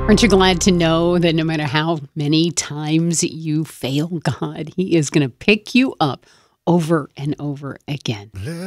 Aren't you glad to know that no matter how many times you fail God, He is going to pick you up over and over again?